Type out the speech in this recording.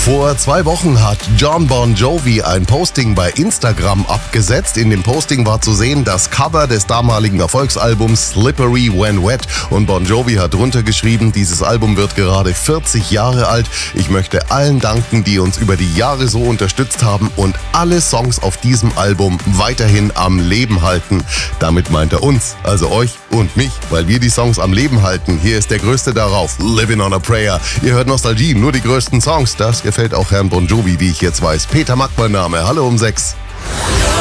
Vor 2 Wochen hat Jon Bon Jovi ein Posting bei Instagram abgesetzt. In dem Posting war zu sehen das Cover des damaligen Erfolgsalbums Slippery When Wet. Und Bon Jovi hat drunter geschrieben, dieses Album wird gerade 40 Jahre alt. Ich möchte allen danken, die uns über die Jahre so unterstützt haben und alle Songs auf diesem Album weiterhin am Leben halten. Damit meint er uns, also euch und mich, weil wir die Songs am Leben halten. Hier ist der größte darauf, Living on a Prayer. Ihr hört Nostalgie, nur die größten Songs. Das gefällt auch Herrn Bon Jovi, wie ich jetzt weiß. Peter Mack mein Name. Hallo um 6.